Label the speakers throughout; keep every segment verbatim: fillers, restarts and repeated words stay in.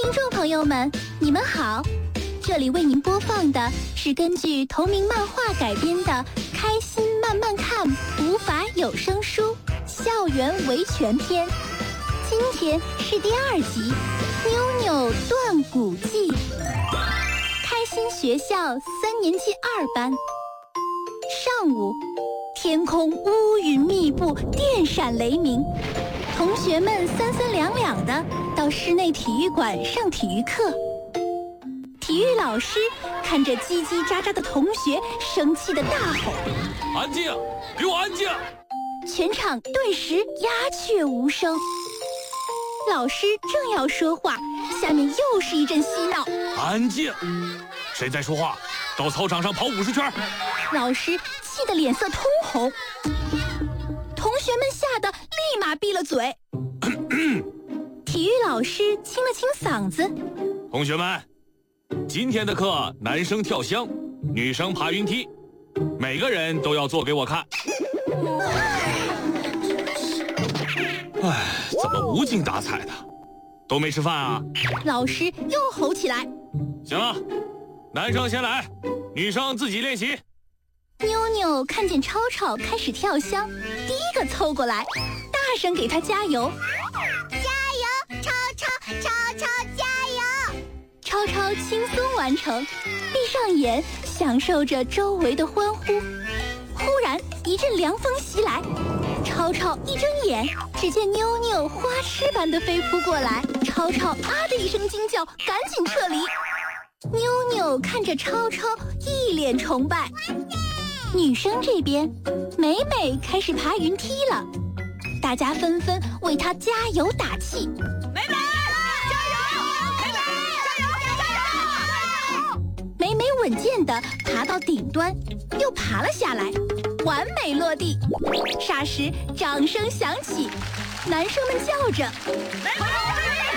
Speaker 1: 听众朋友们，你们好，这里为您播放的是根据同名漫画改编的《开心慢慢看》普法有声书《校园维权篇》，今天是第二集《妞妞断骨记》。开心学校三年级二班，上午，天空乌云密布，电闪雷鸣。同学们三三两两的到室内体育馆上体育课。体育老师看着叽叽喳喳的同学，生气的大吼：“
Speaker 2: 安静，给我安静！”
Speaker 1: 全场顿时鸦雀无声。老师正要说话，下面又是一阵嬉闹。
Speaker 2: 安静！谁在说话？到操场上跑五十圈！
Speaker 1: 老师气得脸色通红。同学们吓得立马闭了嘴。体育老师清了清嗓子：“
Speaker 2: 同学们，今天的课男生跳箱，女生爬云梯，每个人都要做给我看。”哎，怎么无精打采的？都没吃饭啊？
Speaker 1: 老师又吼起来：“
Speaker 2: 行了，男生先来，女生自己练习。”
Speaker 1: 妞妞看见超超开始跳箱，第一个凑过来，大声给他加油：“
Speaker 3: 加油，超超，超超，加油！”
Speaker 1: 超超轻松完成，闭上眼，享受着周围的欢呼。忽然一阵凉风袭来，超超一睁眼，只见妞妞花痴般的飞扑过来，超超啊的一声惊叫，赶紧撤离。妞妞看着超超，一脸崇拜。女生这边，美美开始爬云梯了，大家纷纷为她加油打气。
Speaker 3: 美美，加油！美美，加油！加油！
Speaker 1: 美美稳健地爬到顶端，又爬了下来，完美落地。霎时，掌声响起，男生们叫着：“
Speaker 3: 美美，美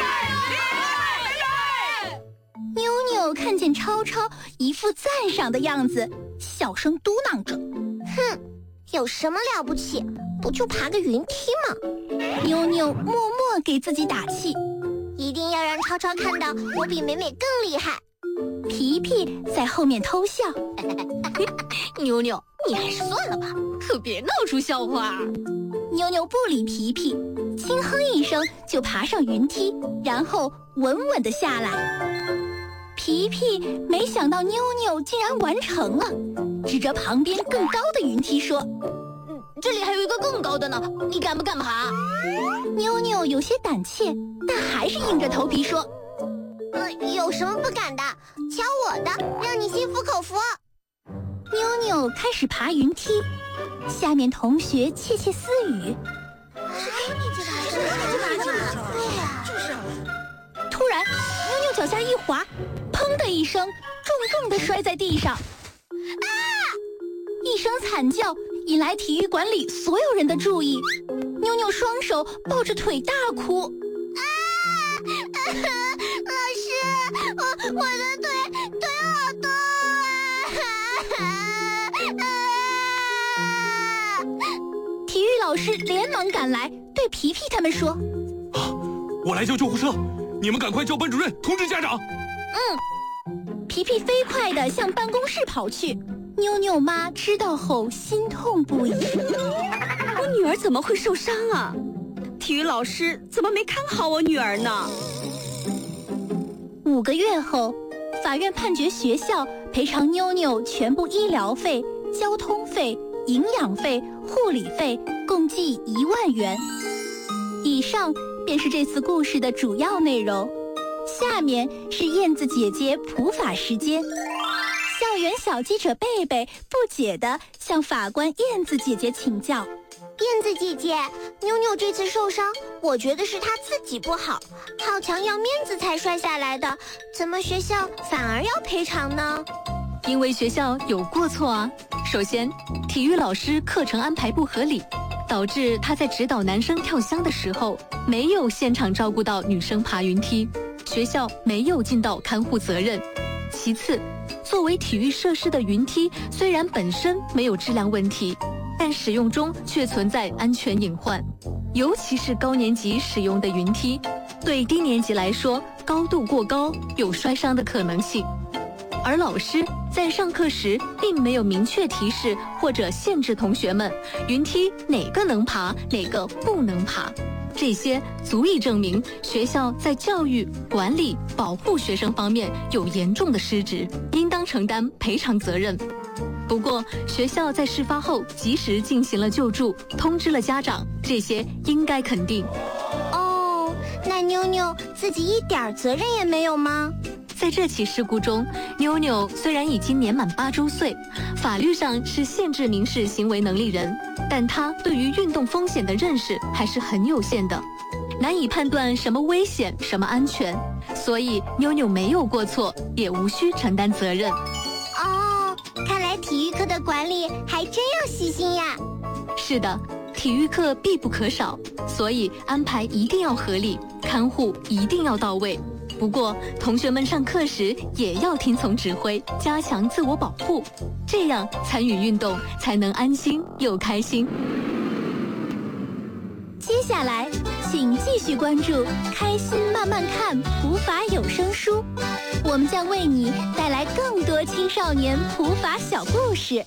Speaker 3: 美！”
Speaker 1: 妞妞看见超超一副赞赏的样子，小声嘟囔着：“
Speaker 3: 哼，有什么了不起？不就爬个云梯吗？”
Speaker 1: 妞妞默默给自己打气，
Speaker 3: 一定要让超超看到我比美美更厉害。
Speaker 1: 皮皮在后面偷笑：“
Speaker 4: 妞妞，你还是算了吧，可别闹出笑话。”
Speaker 1: 妞妞不理皮皮，轻哼一声就爬上云梯，然后稳稳地下来。皮皮没想到妞妞竟然完成了，指着旁边更高的云梯说：“
Speaker 4: 嗯，这里还有一个更高的呢，你敢不敢爬？”
Speaker 1: 妞妞有些胆怯，但还是硬着头皮说：“
Speaker 3: 呃，有什么不敢的？瞧我的，让你心服口服。”
Speaker 1: 妞妞开始爬云梯，下面同学窃窃私语：“突然，妞妞脚下一滑，砰的一声，重重地摔在地上。啊！一声惨叫引来体育馆里所有人的注意。妞妞双手抱着腿大哭：“
Speaker 3: 啊！老师，我我的腿腿好痛啊！”
Speaker 1: 体育老师连忙赶来，对皮皮他们说：“
Speaker 2: 啊，我来叫救护车，你们赶快叫班主任通知家长。”
Speaker 1: 嗯，皮皮飞快地向办公室跑去。妞妞妈知道后心痛不已：“
Speaker 4: 我女儿怎么会受伤啊？体育老师怎么没看好我女儿呢？”
Speaker 1: 五个月后，法院判决学校赔偿妞妞全部医疗费、交通费、营养费、护理费，共计一万元。以上便是这次故事的主要内容。下面是燕子姐姐普法时间。校园小记者贝贝不解地向法官燕子姐姐请教：“
Speaker 3: 燕子姐姐，妞妞这次受伤，我觉得是她自己不好，好强要面子才摔下来的，怎么学校反而要赔偿呢？”
Speaker 5: 因为学校有过错啊。首先，体育老师课程安排不合理，导致他在指导男生跳箱的时候，没有现场照顾到女生爬云梯，学校没有尽到看护责任。其次，作为体育设施的云梯，虽然本身没有质量问题，但使用中却存在安全隐患，尤其是高年级使用的云梯，对低年级来说高度过高，有摔伤的可能性。而老师在上课时并没有明确提示或者限制同学们云梯哪个能爬，哪个不能爬。这些足以证明学校在教育、管理、保护学生方面有严重的失职，应当承担赔偿责任。不过，学校在事发后及时进行了救助，通知了家长，这些应该肯定。
Speaker 3: 哦，那妞妞自己一点责任也没有吗？
Speaker 5: 在这起事故中，妞妞虽然已经年满八周岁，法律上是限制民事行为能力人，但她对于运动风险的认识还是很有限的，难以判断什么危险，什么安全，所以妞妞没有过错，也无需承担责任。
Speaker 3: 哦，看来体育课的管理还真要细心呀。
Speaker 5: 是的，体育课必不可少，所以安排一定要合理，看护一定要到位。不过，同学们上课时也要听从指挥，加强自我保护，这样参与运动才能安心又开心。
Speaker 1: 接下来，请继续关注《开心慢慢看》普法有声书，我们将为你带来更多青少年普法小故事。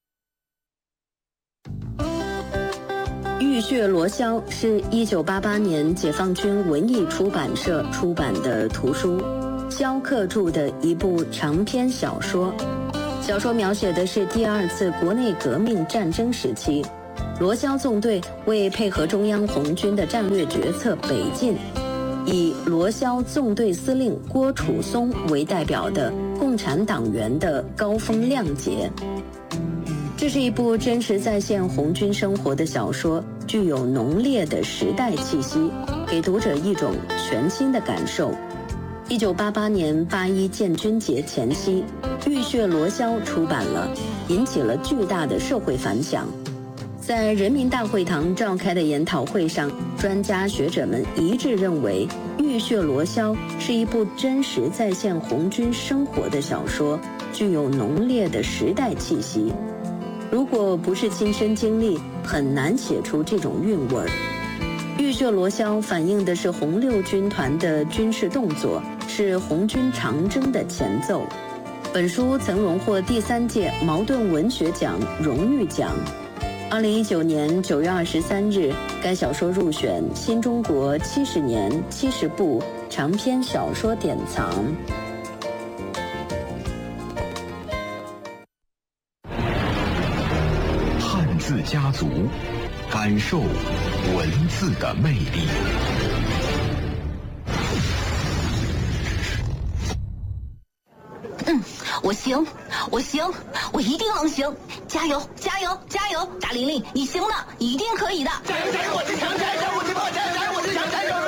Speaker 6: 浴血罗霄是一九八八年解放军文艺出版社出版的图书，萧克著的一部长篇小说。小说描写的是第二次国内革命战争时期，罗霄纵队为配合中央红军的战略决策北进，以罗霄纵队司令郭楚松为代表的共产党员的高风亮节。这是一部真实再现红军生活的小说，具有浓烈的时代气息，给读者一种全新的感受。一九八八年八一建军节前夕，《浴血罗霄》出版了，引起了巨大的社会反响。在人民大会堂召开的研讨会上，专家学者们一致认为，《浴血罗霄》是一部真实再现红军生活的小说，具有浓烈的时代气息。如果不是亲身经历，很难写出这种韵味儿。浴血罗霄反映的是红六军团的军事动作，是红军长征的前奏。本书曾荣获第三届茅盾文学奖荣誉奖。二零一九年九月二十三日，该小说入选新中国七十年七十部长篇小说典藏。
Speaker 7: 字家族，感受文字的魅力。
Speaker 8: 嗯，我行，我行，我一定能行！加油，加油，加油！大玲玲，你行的，你一定可以的！
Speaker 9: 加油，加油！我是强，加油，加油！我是胖，加油，加油！我是强，加油！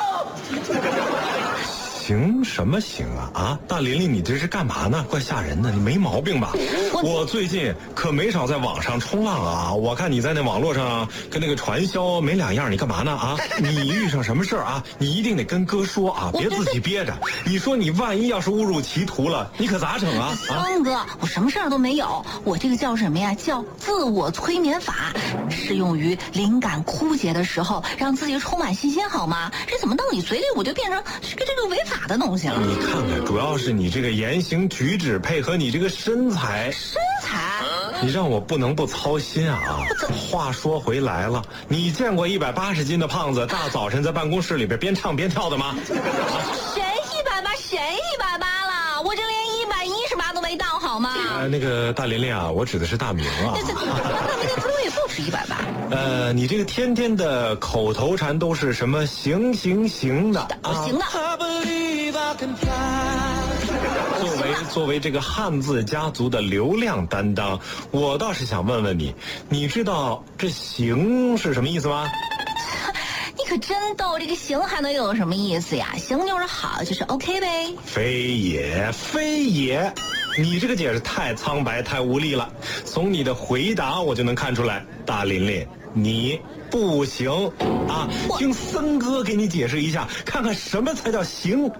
Speaker 10: 行什么行啊啊！大玲玲，你这是干嘛呢？怪吓人的，你没毛病吧？我最近可没少在网上冲浪啊！我看你在那网络上跟那个传销没两样，你干嘛呢啊？你遇上什么事儿啊？你一定得跟哥说啊，别自己憋着。你说你万一要是误入歧途了，你可咋整啊？
Speaker 8: 方哥，我什么事儿都没有，我这个叫什么呀？叫自我催眠法，适用于灵感枯竭的时候，让自己充满信心，好吗？这怎么到你嘴里我就变成这个这个违法的东西了？
Speaker 10: 你看看，主要是你这个言行举止配合你这个身材。
Speaker 8: 身材，
Speaker 10: 你让我不能不操心啊！话说回来了，你见过一百八十斤的胖子大早晨在办公室里边边唱边跳的吗？
Speaker 8: 谁一百八？谁一百八了？我这连一百一十八都没到，好吗？
Speaker 10: 呃，那个大琳琳啊，我指的是大明啊。
Speaker 8: 那那那不也不止一百八？
Speaker 10: 呃，你这个天天的口头禅都是什么行行行的
Speaker 8: 啊？行的。
Speaker 10: 作为作为这个汉字家族的流量担当，我倒是想问问你，你知道这行是什么意思吗？
Speaker 8: 你可真逗，这个行还能有什么意思呀？行就是好，就是 OK 呗。
Speaker 10: 非也非也，你这个解释太苍白太无力了。从你的回答我就能看出来，大琳琳你不行啊！听森哥给你解释一下，看看什么才叫行。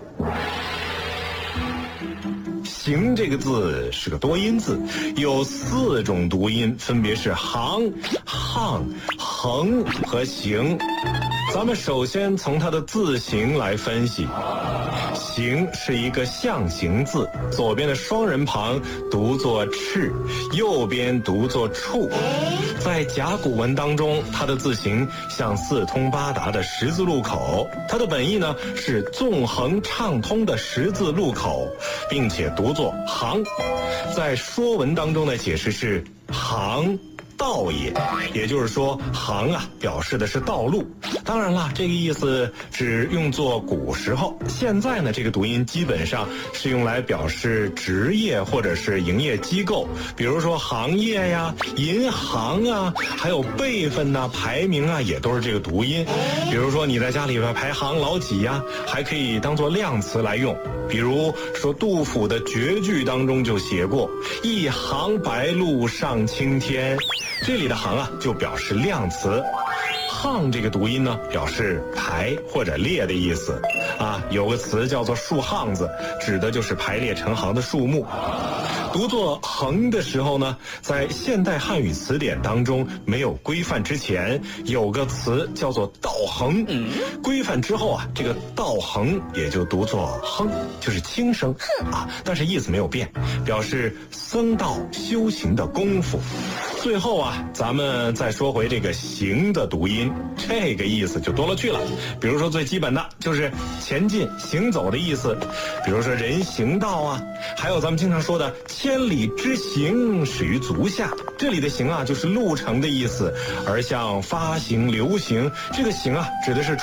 Speaker 10: 行这个字是个多音字，有四种读音，分别是行、항、横和行。 咱们首先从它的字形来分析。形是一个象形字，左边的双人旁读作赤，右边读作处。在甲骨文当中，它的字形像四通八达的十字路口，它的本意呢是纵横畅通的十字路口，并且读作行。在说文当中的解释是行道也，也就是说行啊表示的是道路。当然了，这个意思只用作古时候，现在呢这个读音基本上是用来表示职业或者是营业机构，比如说行业呀、银行啊，还有辈分呐、排名啊，也都是这个读音。比如说你在家里边排行老几呀，还可以当做量词来用。比如说杜甫的绝句当中就写过一行白鹭上青天，这里的行啊就表示量词。行这个读音呢表示排或者列的意思啊，有个词叫做竖巷子，指的就是排列成行的树木。读作横的时候呢，在现代汉语词典当中没有规范之前，有个词叫做道横。规范之后啊，这个道横也就读作哼，就是轻声啊，但是意思没有变，表示僧道修行的功夫。最后啊，咱们再说回这个行的读音，这个意思就多了去了。比如说最基本的就是前进行走的意思，比如说人行道啊，还有咱们经常说的千里之行始于足下，这里的行啊就是路程的意思。而像发行流行，这个行啊指的是